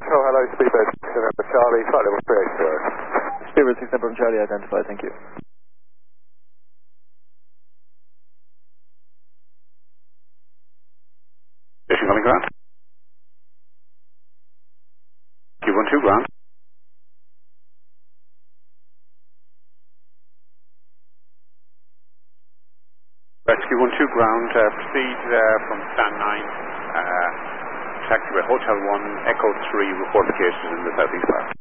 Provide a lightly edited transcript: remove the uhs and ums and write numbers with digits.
Oh, hello, Speedbird 6 November Charlie, flight level 380. Speedbird 6 November Charlie identified, thank you. Station coming ground. Q12 ground. Rescue 12 ground, proceed from stand 9, taxi by Hotel 1, Echo 3, report location in the southeast part.